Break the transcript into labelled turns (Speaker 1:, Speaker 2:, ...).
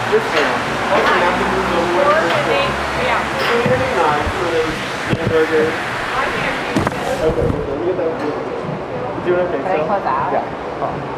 Speaker 1: This now. Also, nothing moves over. Yeah. Really nice for those hamburgers. Okay, let me get that. You doing okay?
Speaker 2: Can I close out?
Speaker 1: Yeah.